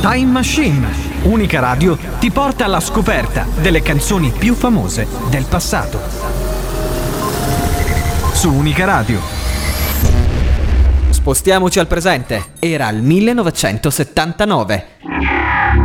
Time Machine. Unica Radio ti porta alla scoperta delle canzoni più famose del passato. Su Unica Radio. Spostiamoci al presente. Era il 1979.